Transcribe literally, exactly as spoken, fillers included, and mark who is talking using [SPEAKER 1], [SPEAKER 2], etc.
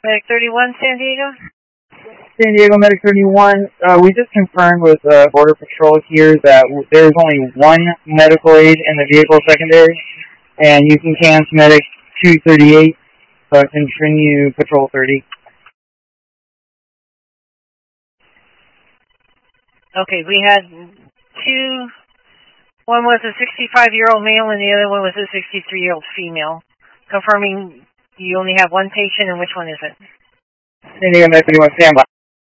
[SPEAKER 1] Medic thirty-one, San Diego?
[SPEAKER 2] San Diego Medic thirty-one, uh, we just confirmed with uh, Border Patrol here that there's only one medical aid in the vehicle secondary, and you can cancel Medic two thirty-eight, uh, continue Patrol thirty.
[SPEAKER 1] Okay, we had two, one was a sixty-five-year-old male and the other one was a sixty-three-year-old female. Confirming you only have one patient, and which one is it?
[SPEAKER 2] San Diego Medic thirty-one, standby.